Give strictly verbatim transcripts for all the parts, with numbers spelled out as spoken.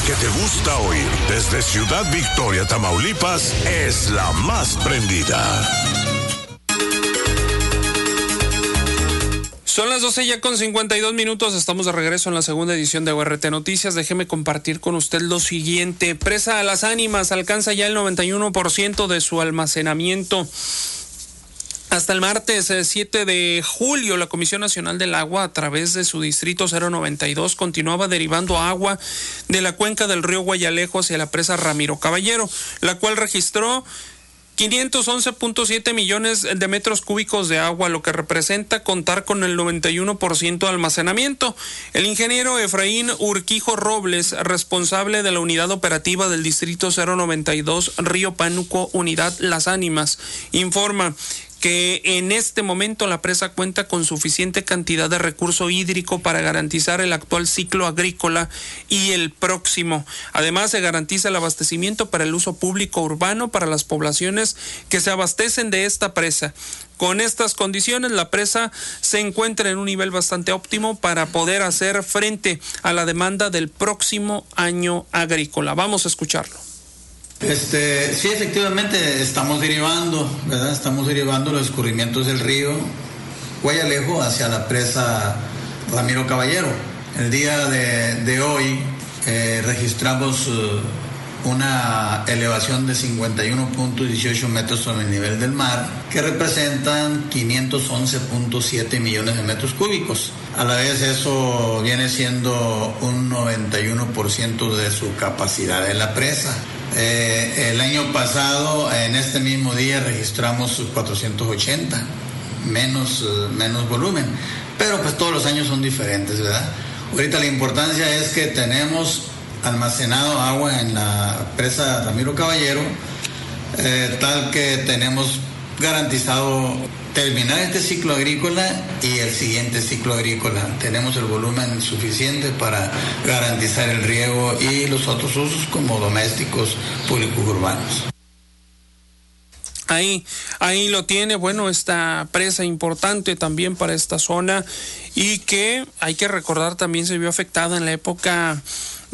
que te gusta oír desde Ciudad Victoria, Tamaulipas, es la más prendida. Son las doce ya con cincuenta y dos minutos, estamos de regreso en la segunda edición de U R T Noticias. Déjeme compartir con usted lo siguiente. Presa a Las Ánimas alcanza ya el noventa y uno por ciento de su almacenamiento. Hasta el martes siete de julio, la Comisión Nacional del Agua, a través de su distrito cero noventa y dos, continuaba derivando agua de la cuenca del río Guayalejo hacia la presa Ramiro Caballero, la cual registró quinientos once punto siete millones de metros cúbicos de agua, lo que representa contar con el noventa y uno por ciento de almacenamiento. El ingeniero Efraín Urquijo Robles, responsable de la unidad operativa del distrito cero noventa y dos Río Pánuco, unidad Las Ánimas, informa que en este momento la presa cuenta con suficiente cantidad de recurso hídrico para garantizar el actual ciclo agrícola y el próximo. Además, se garantiza el abastecimiento para el uso público urbano para las poblaciones que se abastecen de esta presa. Con estas condiciones, la presa se encuentra en un nivel bastante óptimo para poder hacer frente a la demanda del próximo año agrícola. Vamos a escucharlo. Este, sí, efectivamente estamos derivando, ¿verdad? Estamos derivando los escurrimientos del río Guayalejo hacia la presa Ramiro Caballero. El día de, de hoy eh, registramos uh, una elevación de cincuenta y uno punto dieciocho metros sobre el nivel del mar, que representan quinientos once punto siete millones de metros cúbicos. A la vez eso viene siendo un noventa y uno por ciento de su capacidad de la presa. Eh, el año pasado, en este mismo día, registramos cuatrocientos ochenta, menos, menos volumen, pero pues todos los años son diferentes, ¿verdad? Ahorita la importancia es que tenemos almacenado agua en la presa Ramiro Caballero, eh, tal que tenemos garantizado terminar este ciclo agrícola y el siguiente ciclo agrícola. Tenemos el volumen suficiente para garantizar el riego y los otros usos como domésticos, públicos, urbanos. Ahí, ahí lo tiene, bueno, esta presa importante también para esta zona y que hay que recordar también se vio afectada en la época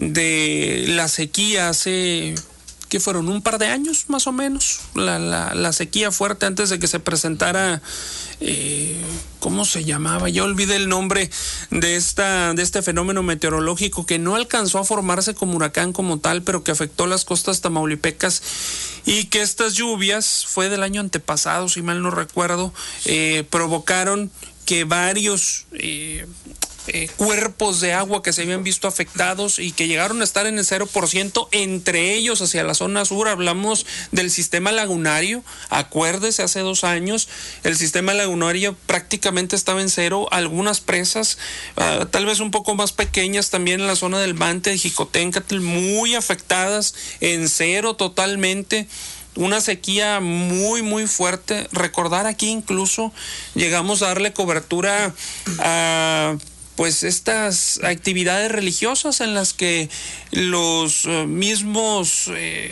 de la sequía hace... que fueron un par de años más o menos, la, la, la sequía fuerte antes de que se presentara, eh, ¿cómo se llamaba? Ya olvidé el nombre de esta de este fenómeno meteorológico que no alcanzó a formarse como huracán como tal, pero que afectó las costas tamaulipecas y que estas lluvias, fue del año antepasado, si mal no recuerdo, eh, provocaron que varios... Eh, Eh, cuerpos de agua que se habían visto afectados y que llegaron a estar en el cero por ciento, entre ellos hacia la zona sur. Hablamos del sistema lagunario, acuérdese, hace dos años el sistema lagunario prácticamente estaba en cero, algunas presas uh, tal vez un poco más pequeñas también en la zona del Mante, de Jicotencatl, muy afectadas, en cero totalmente. Una sequía muy, muy fuerte. Recordar aquí incluso llegamos a darle cobertura a... pues estas actividades religiosas en las que los uh, mismos eh,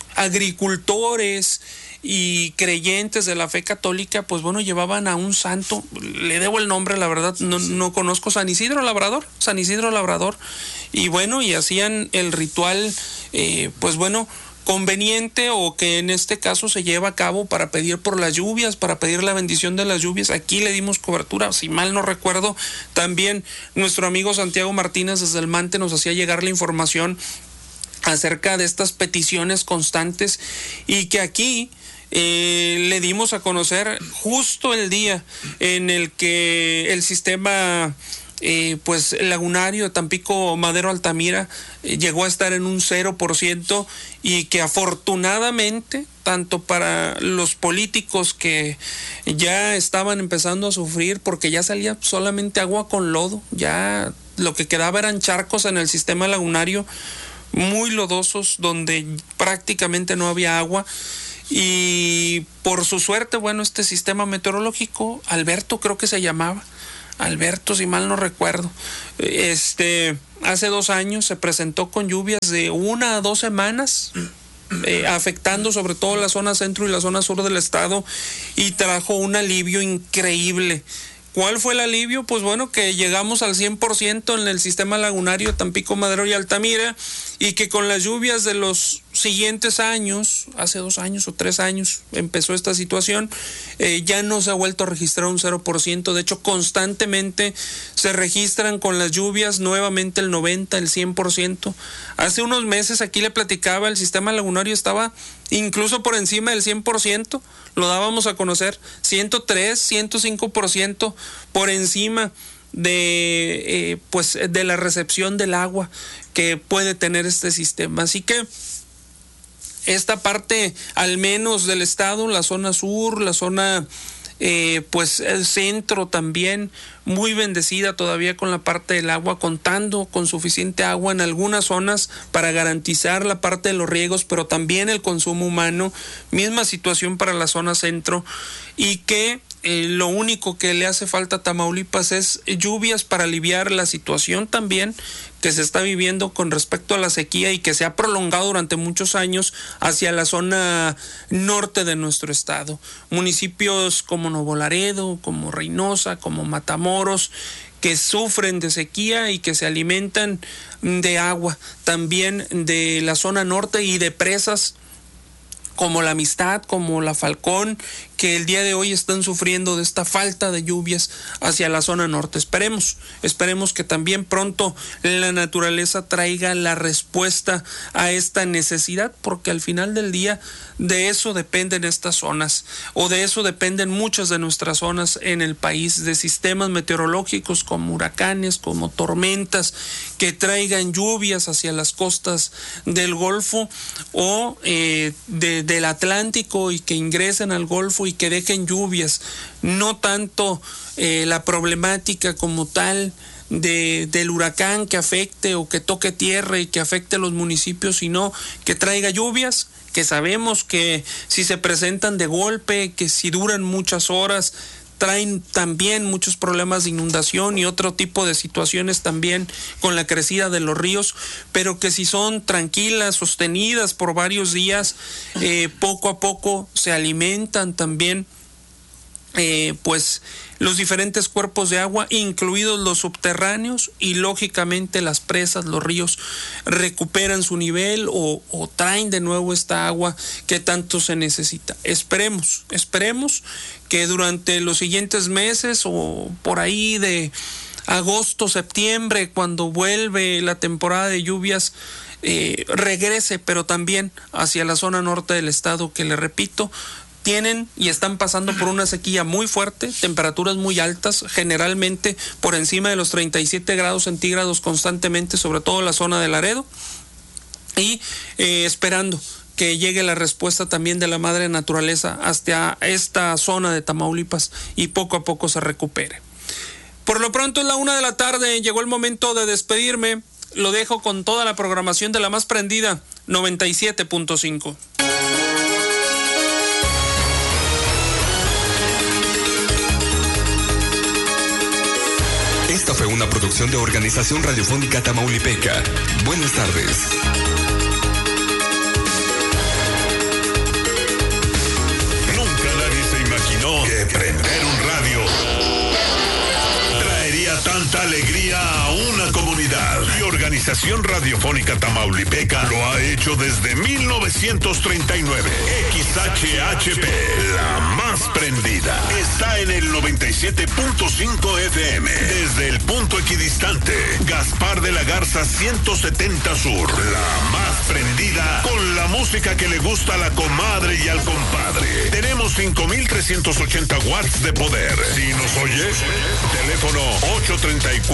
agricultores y creyentes de la fe católica, pues bueno, llevaban a un santo, le debo el nombre, la verdad, no, no conozco, San Isidro Labrador, San Isidro Labrador, y bueno, y hacían el ritual, eh, pues bueno, conveniente o que en este caso se lleva a cabo para pedir por las lluvias, para pedir la bendición de las lluvias. Aquí le dimos cobertura, si mal no recuerdo, también nuestro amigo Santiago Martínez desde el Mante nos hacía llegar la información acerca de estas peticiones constantes y que aquí eh, le dimos a conocer justo el día en el que el sistema Eh, pues lagunario de Tampico Madero Altamira eh, llegó a estar en un cero por ciento y que afortunadamente tanto para los políticos que ya estaban empezando a sufrir porque ya salía solamente agua con lodo, ya lo que quedaba eran charcos en el sistema lagunario muy lodosos donde prácticamente no había agua. Y por su suerte, bueno, este sistema meteorológico, Alberto creo que se llamaba, Alberto, si mal no recuerdo, este, hace dos años se presentó con lluvias de una a dos semanas, eh, afectando sobre todo la zona centro y la zona sur del estado, y trajo un alivio increíble ¿Cuál fue el alivio? Pues bueno, que llegamos al cien por ciento en el sistema lagunario Tampico, Madero y Altamira, y que con las lluvias de los siguientes años, hace dos años o tres años empezó esta situación, eh, ya no se ha vuelto a registrar un cero por ciento. De hecho, constantemente se registran con las lluvias nuevamente el noventa, el cien por ciento. Hace unos meses aquí le platicaba, el sistema lagunario estaba incluso por encima del cien por ciento, lo dábamos a conocer, ciento tres, ciento cinco por ciento por encima de eh, pues de la recepción del agua que puede tener este sistema. Así que esta parte, al menos del estado, la zona sur, la zona eh, pues el centro también, muy bendecida todavía con la parte del agua, contando con suficiente agua en algunas zonas para garantizar la parte de los riegos, pero también el consumo humano. Misma situación para la zona centro, y que Eh, lo único que le hace falta a Tamaulipas es lluvias para aliviar la situación también que se está viviendo con respecto a la sequía y que se ha prolongado durante muchos años hacia la zona norte de nuestro estado. Municipios como Nuevo Laredo, como Reynosa, como Matamoros, que sufren de sequía y que se alimentan de agua, también de la zona norte y de presas como la Amistad, como la Falcón, que el día de hoy están sufriendo de esta falta de lluvias hacia la zona norte. Esperemos, esperemos que también pronto la naturaleza traiga la respuesta a esta necesidad, porque al final del día de eso dependen estas zonas, o de eso dependen muchas de nuestras zonas en el país, de sistemas meteorológicos como huracanes, como tormentas, que traigan lluvias hacia las costas del Golfo o eh, de, del Atlántico, y que ingresen al Golfo y que dejen lluvias, no tanto eh, la problemática como tal de, del huracán que afecte o que toque tierra y que afecte a los municipios, sino que traiga lluvias, que sabemos que si se presentan de golpe, que si duran muchas horas, traen también muchos problemas de inundación y otro tipo de situaciones también con la crecida de los ríos, pero que si son tranquilas, sostenidas por varios días, eh, poco a poco se alimentan también eh, pues los diferentes cuerpos de agua, incluidos los subterráneos, y lógicamente las presas, los ríos recuperan su nivel o, o traen de nuevo esta agua que tanto se necesita. Esperemos, esperemos que durante los siguientes meses, o por ahí de agosto, septiembre, cuando vuelve la temporada de lluvias, eh, regrese, pero también hacia la zona norte del estado, que le repito, tienen y están pasando por una sequía muy fuerte, temperaturas muy altas, generalmente por encima de los treinta y siete grados centígrados constantemente, sobre todo en la zona de Laredo, y eh, esperando que llegue la respuesta también de la madre naturaleza hasta esta zona de Tamaulipas y poco a poco se recupere. Por lo pronto es la una de la tarde, llegó el momento de despedirme. Lo dejo con toda la programación de la más prendida, noventa y siete punto cinco. Esta fue una producción de Organización Radiofónica Tamaulipeca. Buenas tardes. Nunca nadie se imaginó que prender un radio traería tanta alegría a una comunidad. Y Organización Radiofónica Tamaulipeca lo ha hecho desde mil novecientos treinta y nueve. X H H P, la más prendida, está en el noventa y siete punto cinco F M. Desde el punto equidistante, Gaspar de la Garza ciento setenta Sur. La más prendida con la música que le gusta a la comadre y al compadre. Tenemos cinco mil trescientos ochenta watts de poder. Si nos oyes, teléfono ocho tres cuatro